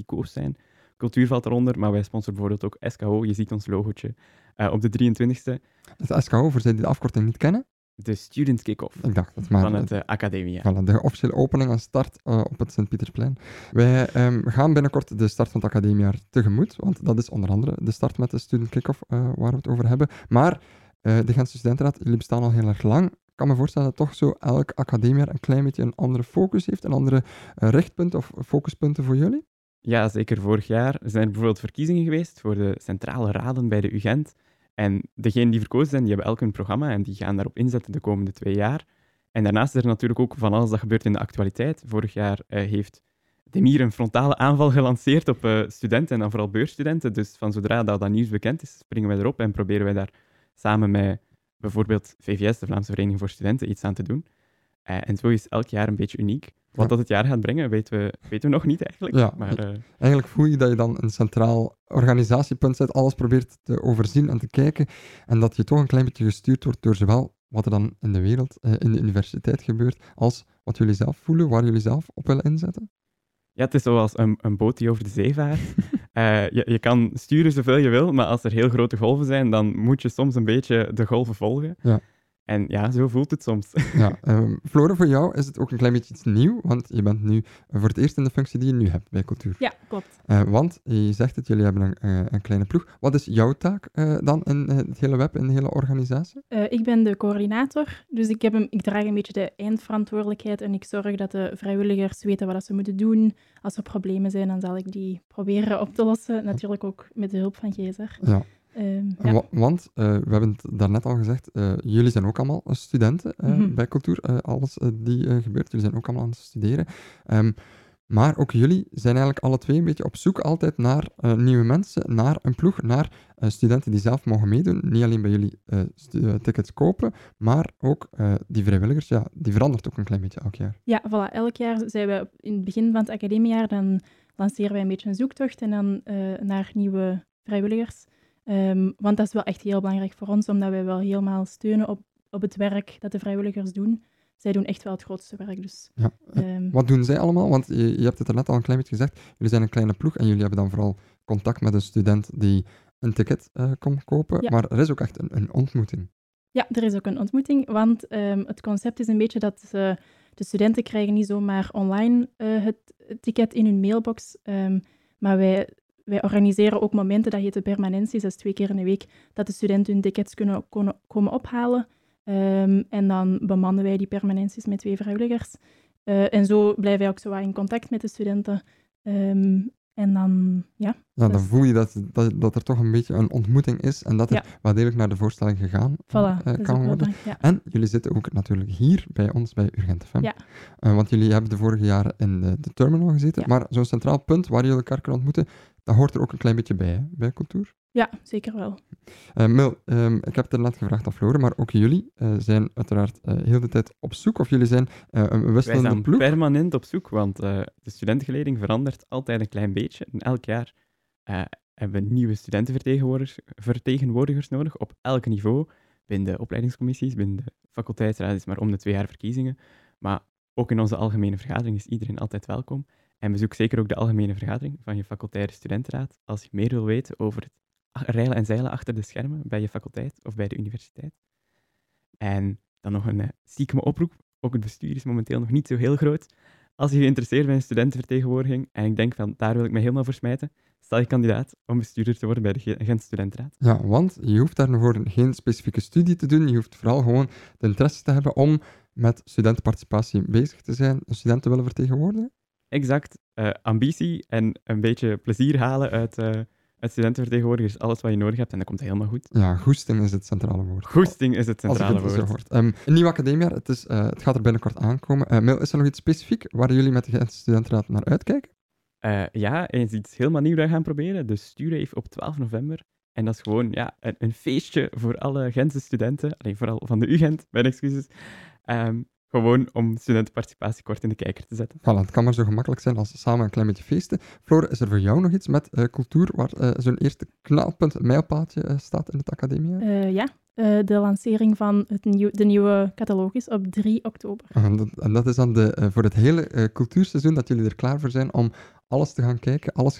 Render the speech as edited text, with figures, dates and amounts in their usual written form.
ICO's zijn. Cultuur valt eronder, maar wij sponsoren bijvoorbeeld ook SKO. Je ziet ons logootje op de 23e. Het SKO, voor zij die de afkorting niet kennen. De Student Kick-Off Ik dacht dat maar... van het Academia. Voilà, de officiële opening en start op het Sint-Pietersplein. Wij gaan binnenkort de start van het academiejaar tegemoet, want dat is onder andere de start met de Student Kick-Off waar we het over hebben. Maar de Gentse Studentenraad, jullie bestaan al heel erg lang. Ik kan me voorstellen dat toch zo elk academiejaar een klein beetje een andere focus heeft, een andere richtpunt of focuspunten voor jullie? Ja, zeker. Vorig jaar zijn er bijvoorbeeld verkiezingen geweest voor de centrale raden bij de UGent. En degenen die verkozen zijn, die hebben elk een programma en die gaan daarop inzetten de komende 2 jaar. En daarnaast is er natuurlijk ook van alles dat gebeurt in de actualiteit. Vorig jaar heeft Demir een frontale aanval gelanceerd op studenten en dan vooral beursstudenten. Dus van zodra dat nieuws bekend is, springen wij erop en proberen wij daar samen met bijvoorbeeld VVS, de Vlaamse Vereniging voor Studenten, iets aan te doen. En zo is elk jaar een beetje uniek. Wat dat het jaar gaat brengen, weten we nog niet eigenlijk. Ja, maar, eigenlijk voel je dat je dan een centraal organisatiepunt zet, alles probeert te overzien en te kijken, en dat je toch een klein beetje gestuurd wordt door zowel wat er dan in de wereld, in de universiteit gebeurt, als wat jullie zelf voelen, waar jullie zelf op willen inzetten. Ja, het is zoals een boot die over de zee vaart. Je kan sturen zoveel je wil, maar als er heel grote golven zijn, dan moet je soms een beetje de golven volgen. Ja. En ja, zo voelt het soms. Ja, Flore, voor jou is het ook een klein beetje iets nieuw, want je bent nu voor het eerst in de functie die je nu hebt bij Cultuur. Ja, klopt. Want je zegt het, jullie hebben een kleine ploeg. Wat is jouw taak dan in het hele web, in de hele organisatie? Ik ben de coördinator, dus ik draag een beetje de eindverantwoordelijkheid en ik zorg dat de vrijwilligers weten wat ze moeten doen. Als er problemen zijn, dan zal ik die proberen op te lossen. Natuurlijk ook met de hulp van Gezer. Ja. Ja. Want, we hebben het daarnet al gezegd, jullie zijn ook allemaal studenten bij Cultuur. Alles die gebeurt, jullie zijn ook allemaal aan het studeren. Maar ook jullie zijn eigenlijk alle twee een beetje op zoek altijd naar nieuwe mensen, naar een ploeg, naar studenten die zelf mogen meedoen. Niet alleen bij jullie tickets kopen, maar ook die vrijwilligers, ja, die verandert ook een klein beetje elk jaar. Ja, voilà. Elk jaar zijn we in het begin van het academiejaar, dan lanceren wij een beetje een zoektocht en dan naar nieuwe vrijwilligers. Want dat is wel echt heel belangrijk voor ons, omdat wij wel helemaal steunen op het werk dat de vrijwilligers doen. Zij doen echt wel het grootste werk. Dus, ja. Wat doen zij allemaal? Want je hebt het er net al een klein beetje gezegd. Jullie zijn een kleine ploeg en jullie hebben dan vooral contact met een student die een ticket komt kopen. Ja. Maar er is ook echt een ontmoeting. Ja, er is ook een ontmoeting, want het concept is een beetje dat de studenten krijgen niet zomaar online het ticket in hun mailbox, maar wij organiseren ook momenten, dat heet de permanenties, dat is 2 keer in de week, dat de studenten hun tickets kunnen komen ophalen. En dan bemannen wij die permanenties met 2 vrijwilligers. En zo blijven wij ook zo wat in contact met de studenten. En dan, ja. Ja, dan voel je dat er toch een beetje een ontmoeting is en dat er wel degelijk naar de voorstelling gegaan kan worden. Ja. En jullie zitten ook natuurlijk hier bij ons, bij Urgent FM. Ja. Want jullie hebben de vorige jaren in de terminal gezeten, maar zo'n centraal punt waar jullie elkaar kunnen ontmoeten, dat hoort er ook een klein beetje bij, hè, bij Cultuur. Ja, zeker wel. Mil, ik heb het er net gevraagd aan Flore, maar ook jullie zijn uiteraard heel de tijd op zoek, of jullie zijn een wisselende ploeg? Wij zijn permanent op zoek, want de studentengeleding verandert altijd een klein beetje. En elk jaar hebben we nieuwe studentenvertegenwoordigers nodig, op elk niveau. Binnen de opleidingscommissies, binnen de faculteitsraad is maar om de 2 jaar verkiezingen. Maar ook in onze algemene vergadering is iedereen altijd welkom. En bezoek zeker ook de algemene vergadering van je facultaire studentenraad als je meer wil weten over het reilen en zeilen achter de schermen bij je faculteit of bij de universiteit. En dan nog een stiekeme oproep. Ook het bestuur is momenteel nog niet zo heel groot. Als je geïnteresseerd bent in studentenvertegenwoordiging, en ik denk van daar wil ik me helemaal voor smijten, stel je kandidaat om bestuurder te worden bij de Gent Studentenraad. Ja, want je hoeft daarvoor geen specifieke studie te doen. Je hoeft vooral gewoon de interesse te hebben om met studentenparticipatie bezig te zijn, een student te willen vertegenwoordigen. Exact. Ambitie en een beetje plezier halen uit studentenvertegenwoordigers is alles wat je nodig hebt en dat komt helemaal goed. Ja, goesting is het centrale woord. Goesting is het centrale woord. Een nieuw academiejaar, het gaat er binnenkort aankomen. Mil, is er nog iets specifiek waar jullie met de Gentse Studentenraad naar uitkijken? Ja, eens iets helemaal nieuws gaan proberen. De Stuurrave op 12 november. En dat is gewoon een feestje voor alle Gentse studenten. Alleen vooral van de UGent, mijn excuses. gewoon om studentenparticipatie kort in de kijker te zetten. Voilà, het kan maar zo gemakkelijk zijn als samen een klein beetje feesten. Floor, is er voor jou nog iets met cultuur waar zo'n eerste knelpunt, mijlpaadje staat in het academiejaar? Ja, de lancering van de nieuwe catalogus op 3 oktober. En dat is dan voor het hele cultuurseizoen dat jullie er klaar voor zijn om alles te gaan kijken, alles